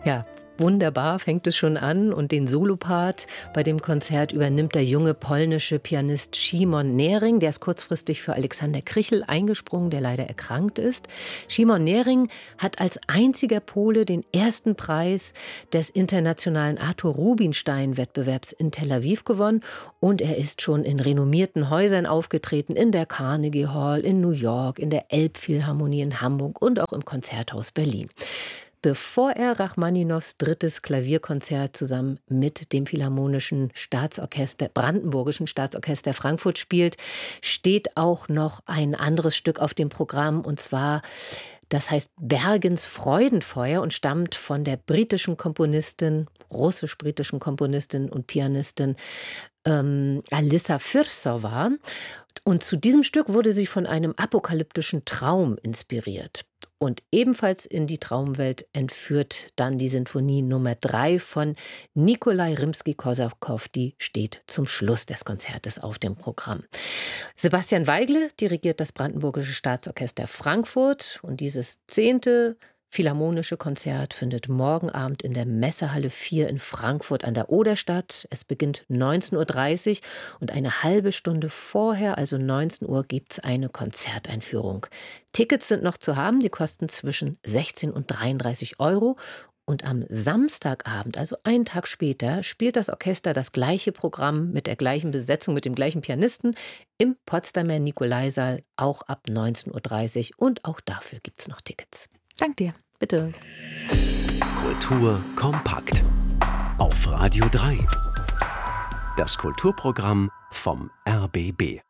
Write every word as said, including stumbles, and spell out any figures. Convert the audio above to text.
Ja, wunderbar fängt es schon an und den Solopart bei dem Konzert übernimmt der junge polnische Pianist Szymon Nering. Der ist kurzfristig für Alexander Krychel eingesprungen, der leider erkrankt ist. Szymon Nering hat als einziger Pole den ersten Preis des internationalen Arthur Rubinstein-Wettbewerbs in Tel Aviv gewonnen und er ist schon in renommierten Häusern aufgetreten, in der Carnegie Hall in New York, in der Elbphilharmonie in Hamburg und auch im Konzerthaus Berlin. Bevor er Rachmaninows drittes Klavierkonzert zusammen mit dem Philharmonischen Staatsorchester, Brandenburgischen Staatsorchester Frankfurt spielt, steht auch noch ein anderes Stück auf dem Programm, und zwar, das heißt Bergens Freudenfeuer und stammt von der britischen Komponistin, russisch-britischen Komponistin und Pianistin ähm, Alissa Firsova. Und zu diesem Stück wurde sie von einem apokalyptischen Traum inspiriert. Und ebenfalls in die Traumwelt entführt dann die Sinfonie Nummer drei von Nikolai Rimski-Korsakow. Die steht zum Schluss des Konzertes auf dem Programm. Sebastian Weigle dirigiert das Brandenburgische Staatsorchester Frankfurt und dieses zehnte Philharmonische Konzert findet morgen Abend in der Messehalle vier in Frankfurt an der Oder statt. Es beginnt neunzehn Uhr dreißig und eine halbe Stunde vorher, also neunzehn Uhr, gibt es eine Konzerteinführung. Tickets sind noch zu haben, die kosten zwischen sechzehn und dreiunddreißig Euro. Und am Samstagabend, also einen Tag später, spielt das Orchester das gleiche Programm mit der gleichen Besetzung, mit dem gleichen Pianisten im Potsdamer Nikolaisaal, auch ab neunzehn Uhr dreißig. Und auch dafür gibt es noch Tickets. Dank dir. Bitte. Kultur kompakt. Auf Radio drei. Das Kulturprogramm vom R B B.